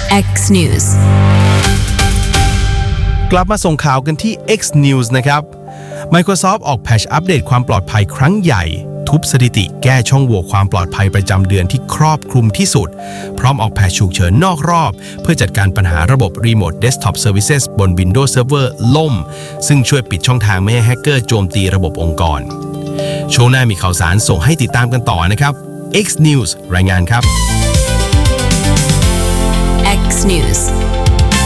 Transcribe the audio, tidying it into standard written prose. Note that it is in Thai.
X News กลับมาส่งข่าวกันที่ X News นะครับ Microsoft ออกแพทช์อัปเดตความปลอดภัยครั้งใหญ่ทุบสถิติแก้ช่องโหว่ความปลอดภัยประจำเดือนที่ครอบคลุมที่สุดพร้อมออกแพทช์ฉุกเฉินนอกรอบเพื่อจัดการปัญหาระบบ Remote Desktop Services บน Windows Server ล่มซึ่งช่วยปิดช่องทางไม่ให้แฮกเกอร์โจมตีระบบองค์กรช่วงหน้ามีข่าวสารส่งให้ติดตามกันต่อนะครับ X News รายงานครับ X News